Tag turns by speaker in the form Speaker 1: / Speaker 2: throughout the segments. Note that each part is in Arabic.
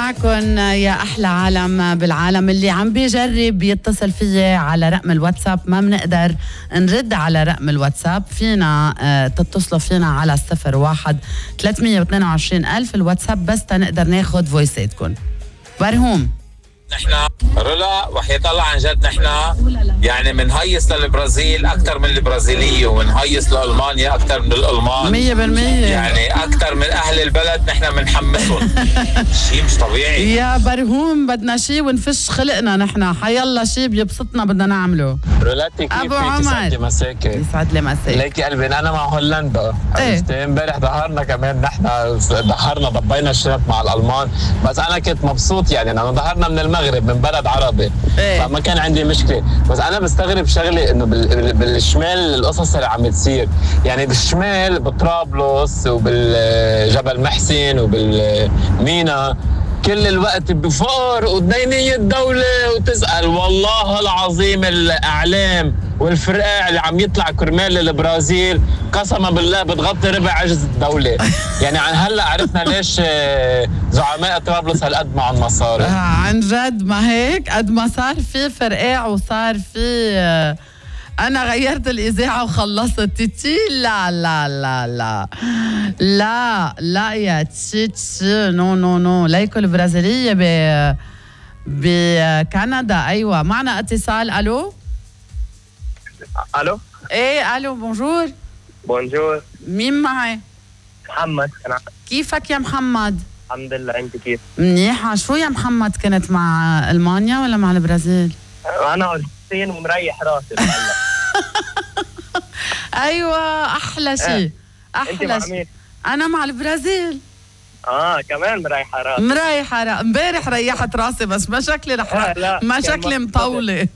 Speaker 1: معكم يا أحلى عالم بالعالم. اللي عم بيجرب يتصل فيي على رقم الواتساب ما بنقدر نرد على رقم الواتساب. فينا تتصلوا فينا على 01-322-1000 الواتساب بس تنقدر ناخد فويساتكم. برهوم
Speaker 2: نحن رلا وحياة الله عن جد نحن يعني منهيص للبرازيل أكثر من البرازيلية ومنهيص لألمانيا أكثر من الألمان
Speaker 1: 100%.
Speaker 2: يعني أكثر من أهل البلد نحن منحمسهم. شيء مش طبيعي
Speaker 1: يا برهوم. بدنا شيء ونفش خلقنا نحن حيالله شيء بيبسطنا بدنا نعمله.
Speaker 3: رولاتي
Speaker 1: أبو
Speaker 3: كيفك؟
Speaker 1: عمر
Speaker 3: يسعد لي مساكي.
Speaker 1: يسعد لي مساك.
Speaker 3: ليكي قلبي أنا مع هولندا.
Speaker 1: إيه؟
Speaker 3: امبارح ظهرنا كمان نحن ظهرنا ضبينا الشرط مع الألمان، بس أنا كنت مبسوط يعني أنا ظهرنا من المغرب من بلد عربي.
Speaker 1: إيه؟
Speaker 3: فما كان عندي مشكلة، بس أنا بستغرب شغلي إنه بالشمال القصص اللي عم تصير، يعني بالشمال بطرابلس وبالجبل محسن وبالمينا كل الوقت بفقر ودينية دولة، وتسأل والله العظيم الأعلام والفرقاع اللي عم يطلع كرمال البرازيل قسما بالله بتغطي ربع عجز الدولة. يعني عن هلأ عرفنا ليش زعماء طرابلس هالقد معهم مصاري.
Speaker 1: عن جد ما هيك قد ما صار في فرقاع وصار في أنا غيرت الإذاعة وخلصت تيتي. لا لا لا لا لا لا يا تيتي نو نو نو. ليكو البرازيلية بكندا. أيوة معنا اتصال. ألو
Speaker 4: الو.
Speaker 1: ايه الو بونجور.
Speaker 4: بونجور.
Speaker 1: مين معي؟
Speaker 4: محمد. أنا
Speaker 1: كيفك يا محمد؟
Speaker 4: الحمد لله، انت كيف؟
Speaker 1: منيحة. شو يا محمد كنت مع ألمانيا ولا مع البرازيل؟
Speaker 4: انا أرجنتين ومريح راسي هلا.
Speaker 1: ايوه احلى شيء.
Speaker 4: انت مع مين؟
Speaker 1: انا مع البرازيل.
Speaker 4: كمان مريحة راسي.
Speaker 1: مريحة امبارح ريحت راسي بس ما شكلي رح ما شكلي مطولة.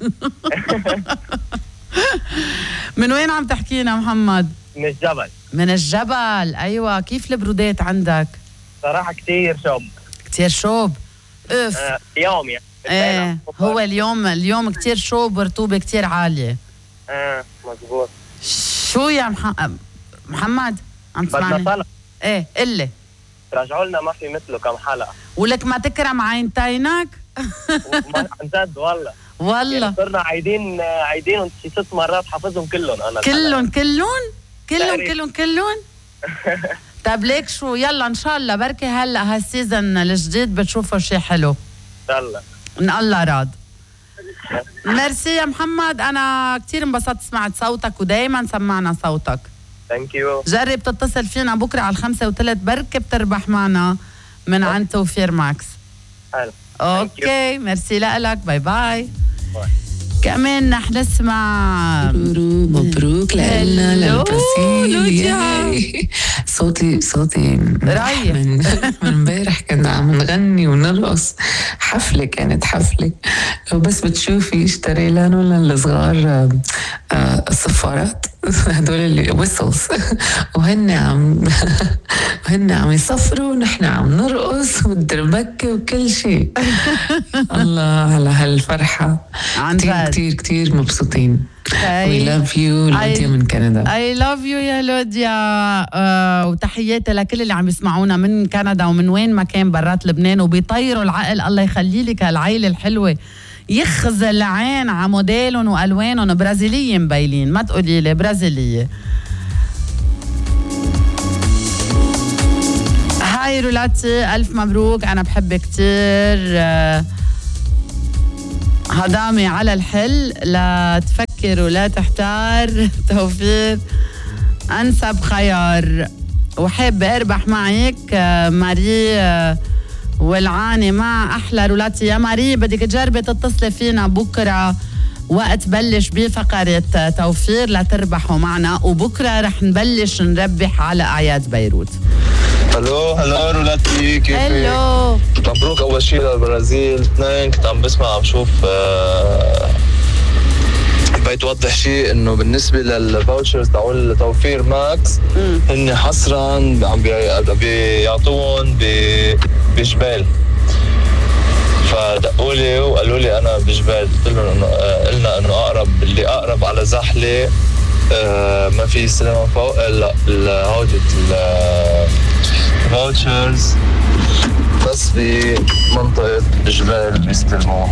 Speaker 1: من وين عم تحكينا محمد؟
Speaker 4: من الجبل.
Speaker 1: من الجبل. ايوه. كيف البرودات عندك؟
Speaker 4: صراحة كتير شوب.
Speaker 1: كتير شوب. اف
Speaker 4: اليوم يعني
Speaker 1: ايه هو اليوم كتير شوب ورطوبة كتير عالية.
Speaker 4: مزبوط.
Speaker 1: شو يا محمد عم تسمعني؟
Speaker 4: بدنا طلب.
Speaker 1: ايه قلي.
Speaker 4: رجعوا لنا ما في مثله كم حلقة.
Speaker 1: ولك ما تكرم عينتينك.
Speaker 4: عن جد والله
Speaker 1: يعني
Speaker 4: صرنا عايدين شي 6 مرات حافظهم كلهم. انا
Speaker 1: كلهم. طب ليك شو يلا ان شاء الله بركي هلا هالسيزن الجديد بتشوفوا شيء حلو
Speaker 4: ان شاء الله.
Speaker 1: ان الله راد. ميرسي يا محمد. انا كتير انبسطت سمعت صوتك ودايما سمعنا صوتك.
Speaker 4: ثانك يو.
Speaker 1: جرب تتصل فينا بكره على 5:03 بركي بتربح معنا من عند توفير ماكس.
Speaker 4: حلو.
Speaker 1: اوكي ميرسي لك. باي باي. كمان رح نسمع
Speaker 5: مبروك لنا للبرازيل. صوتي
Speaker 1: رايق.
Speaker 5: من امبارح كنا عم نغني ونرقص. كانت حفلة. لو بس بتشوفي اشتري لنا للصغار الصفارات هدول اللي ويسلز وهن عم يصفروا ونحن عم نرقص والدربكة وكل شيء. الله على هالفرحة. كتير مبسوطين. We love you لوديا من كندا.
Speaker 1: I love you يا لوديا. وتحياتي لكل اللي عم يسمعونا من كندا ومن وين ما كان برات لبنان وبيطيروا العقل. الله يخلي لك هالعيلة الحلوة يخزى العين على موديلهم والوانهم. برازيلية مبيلين ما تقولي لي برازيلية. هاي رولاتي ألف مبروك. أنا بحبك كتير. هضامي على الحل لا تفكر ولا تحتار. توفير أنسب خيار. وحب أربح معك ماري والعاني مع أحلى رولاتي. يا ماري بدك تجربي تتصلي فينا بكرة وقت بلش بفقرة توفير لتربحوا معنا. وبكرة رح نبلش نربح على أعياد بيروت.
Speaker 6: هلو رولاتي كيفك؟
Speaker 1: هلو.
Speaker 6: مبروك أول شيء للبرازيل. 2 كنت عم بسمع عم شوف بقيت توضح شيء انه بالنسبه للفاوتشرز تاعول توفير ماكس هن حصرا عم بيعطوهم بجبال. فدقوا لي وقالوا لي انا بجبال. قلت لهم انه قلنا انه اللي اقرب على زحله ما في سينما فوق. لا هودي الفاوتشرز بس بمنطقة جبال بيستلموه.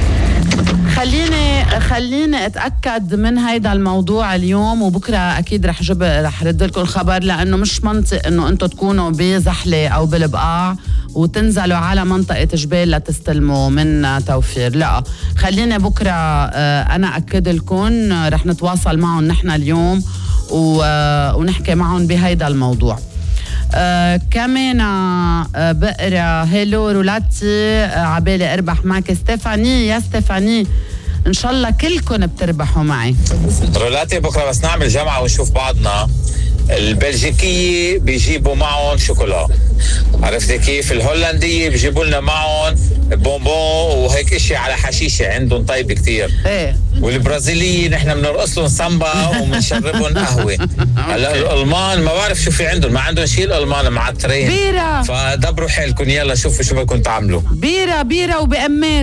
Speaker 1: خليني اتاكد من هيدا الموضوع اليوم، وبكره اكيد رح رد لكم الخبر، لانه مش منطق انه انتم تكونوا بزحله او بالبقاع وتنزلوا على منطقه جبال لتستلموا من توفير. لا، خليني بكره انا اكد لكم، رح نتواصل معهم نحن اليوم ونحكي معهم بهيدا الموضوع. كمان بقرا هيلو رولاتي، عبالي اربح معك ستيفاني. يا ستيفاني ان شاء الله كلكم بتربحوا معي.
Speaker 2: رولاتي بكره بس نعمل جمعه ونشوف بعضنا. البلجيكيه بيجيبوا معهم شوكولا، عرفتي كيف؟ الهولنديه بيجيبوا لنا معهم بونبون وهيك اشي على حشيشه عندهم طيب كتير.
Speaker 1: ايه،
Speaker 2: والبرازيليه نحن بنرقص لهم سامبا وبنشربهم قهوه. هلا الالمان ما بعرف شو في عندهم، ما عندهم شيء الالمان معترين
Speaker 1: بيرة،
Speaker 2: فدبروا حيلكم يلا شوفوا شو بدكم تعملوا.
Speaker 1: بيرة وبأمات.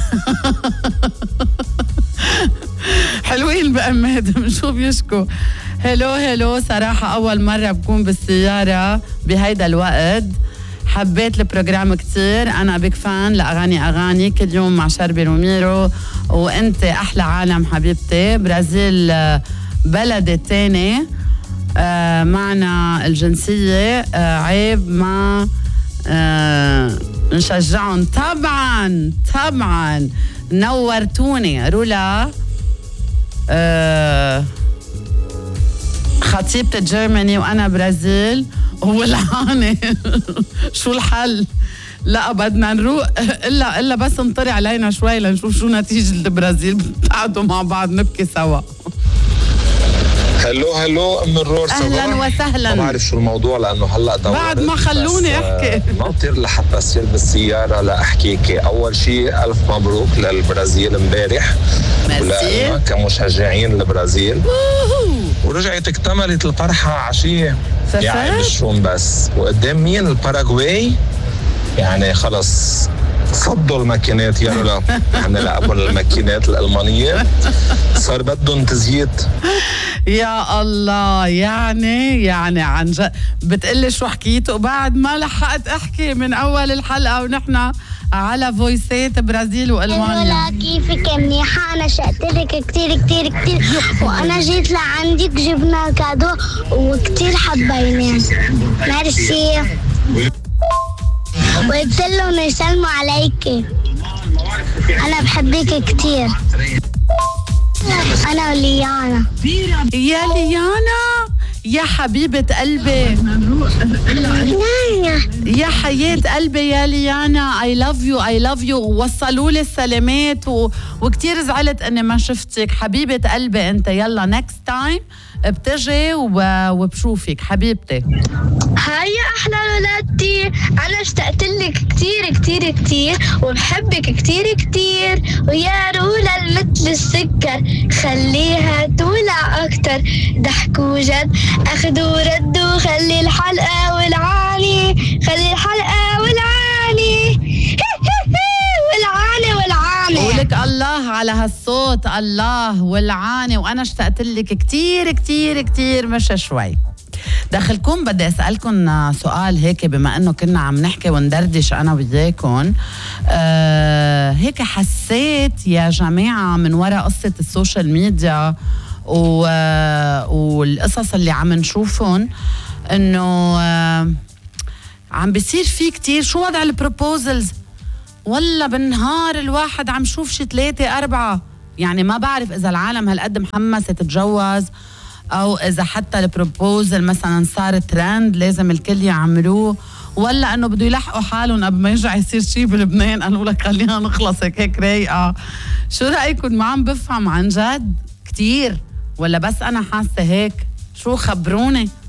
Speaker 1: حلوين بأمات، بنشوف بيشكوا. هلو صراحة أول مرة بكون بالسيارة بهيدا الوقت. حبيت البروجرام كتير، أنا بيك فان لأغاني كل يوم مع شربي روميرو، وأنت أحلى عالم حبيبتي. برازيل بلد التاني، معنا الجنسية، عيب ما نشجعهم. طبعا نورتوني. رولا خطيبة جيرماني وأنا برازيل والعاني. شو الحل؟ لا بدنا نروق إلا بس نطري علينا شوي لنشوف شو نتيجة البرازيل. بتقعدوا مع بعض نبكي سوا.
Speaker 7: هلو ام الرور،
Speaker 1: اهلا وسهلا.
Speaker 7: ما بعرف شو الموضوع لانه هلا دورت،
Speaker 1: بعد ما خلوني احكي.
Speaker 7: ناطر لحتى اصير بالسياره لاحكيكي. اول شيء الف مبروك للبرازيل امبارح ولنا كمشجعين البرازيل. ورجعت اكتملت الفرحه عشيه يعني بالشوم بس. وقدام مين؟ الباراغواي. يعني خلص صدوا الماكينات يا رولا. احنا لعبوا الماكينات الألمانية، صار بدهم تزييت.
Speaker 1: يا الله، يعني عن جد بتقلي شو حكيت وبعد ما لحقت احكي من اول الحلقة ونحن على فويسات برازيل والمانيا.
Speaker 8: كيفك منيحة؟ انا شقتلك كتير وانا جيت لعندك، جبنا كادو وكتير حبيناه. ميرسي. وقلت لهم يسلموا عليكي، انا بحبك كتير. انا وليانا.
Speaker 1: يا ليانا يا حبيبة قلبي، يا حياة قلبي يا ليانا. I love you. وصلوا لي السلامات وكتير زعلت اني ما شفتك حبيبة قلبي. انت يلا next time بتجي وبشوفك حبيبتي.
Speaker 8: هاي يا احلى ولادتي، انا اشتقت لك كتير وبحبك كتير. ويا رولا مثل السكر، خليها تولع اكتر. ضحك وجد اخدوا وردوا، خلي الحلقه والعاني
Speaker 1: ولك الله على هالصوت، الله والعاني. وانا اشتقت لك كتير مش شوي. داخلكم بدي اسالكم سؤال هيك، بما انه كنا عم نحكي وندردش انا وياكم. هيك حسيت يا جماعه من وراء قصه السوشيال ميديا والقصص اللي عم نشوفهم انه عم بيصير في كتير. شو وضع البروبوزلز؟ ولا بالنهار الواحد عم شوف شي 3-4. يعني ما بعرف اذا العالم هالقد محمسه تتجوز، او اذا حتى البروبوزل مثلا صار ترند لازم الكل يعملوه، ولا انه بده يلحقوا حالهم قبل ما يرجع يصير شيء بلبنان. قالوا لك خلينا نخلص هيك رايقه. شو رايكم؟ ما عم بفهم عن جد كتير، ولا بس انا حاسه هيك؟ شو خبروني.